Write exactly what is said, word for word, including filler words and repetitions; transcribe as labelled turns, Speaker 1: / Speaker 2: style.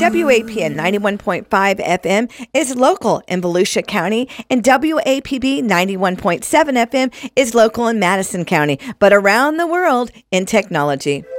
Speaker 1: W A P N ninety-one point five F M is local in Volusia County, and W A P B ninety-one point seven F M is local in Madison County, but around the world in technology.